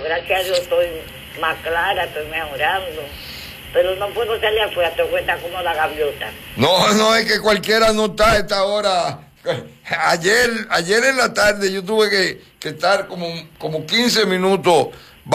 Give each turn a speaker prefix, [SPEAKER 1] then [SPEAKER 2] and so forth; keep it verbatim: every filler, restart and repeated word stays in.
[SPEAKER 1] gracias a Dios estoy más clara, estoy mejorando. Pero no puedo salir afuera, te cuenta como la gaviota.
[SPEAKER 2] No, no, es que cualquiera no está a esta hora. Ayer, ayer en la tarde yo tuve que, que estar como, como quince minutos